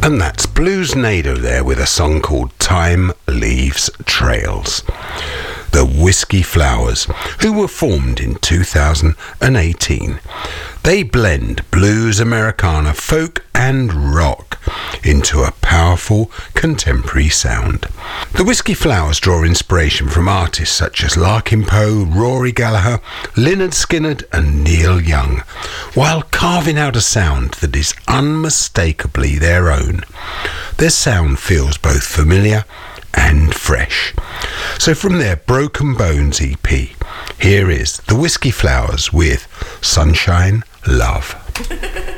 And that's Bluesnado there with a song called Time Leaves Trails. The Whiskey Flowers, who were formed in 2018. They blend blues, Americana, folk and rock into a powerful contemporary sound. The Whiskey Flowers draw inspiration from artists such as Larkin Poe, Rory Gallagher, Lynyrd Skynyrd and Neil Young, while carving out a sound that is unmistakably their own. Their sound feels both familiar and fresh. So from their Broken Bones EP, here is The Whiskey Flowers with Sunshine Love.